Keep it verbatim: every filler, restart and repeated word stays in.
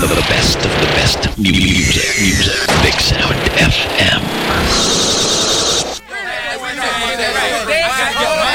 The best of the best music, music, Big Sound F M.